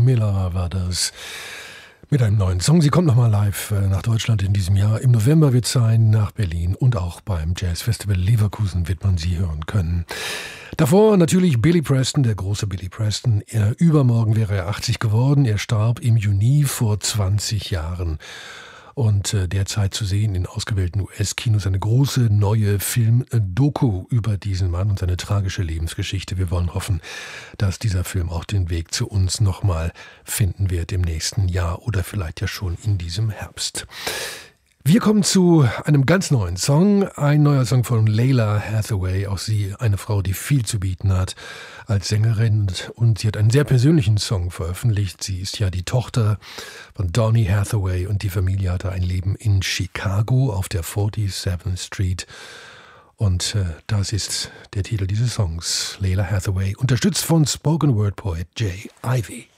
Miller war das mit einem neuen Song. Sie kommt nochmal live nach Deutschland in diesem Jahr. Im November wird es sein, nach Berlin und auch beim Jazz Festival Leverkusen wird man sie hören können. Davor natürlich Billy Preston, der große Billy Preston. Übermorgen wäre er 80 geworden. Er starb im Juni vor 20 Jahren. Und derzeit zu sehen in ausgewählten US-Kinos eine große neue Film-Doku über diesen Mann und seine tragische Lebensgeschichte. Wir wollen hoffen, dass dieser Film auch den Weg zu uns nochmal finden wird im nächsten Jahr oder vielleicht ja schon in diesem Herbst. Wir kommen zu einem ganz neuen Song, ein neuer Song von Lalah Hathaway, auch sie eine Frau, die viel zu bieten hat als Sängerin, und sie hat einen sehr persönlichen Song veröffentlicht. Sie ist ja die Tochter von Donny Hathaway und die Familie hatte ein Leben in Chicago auf der 47th Street und das ist der Titel dieses Songs, Lalah Hathaway, unterstützt von Spoken Word Poet Jay Ivy.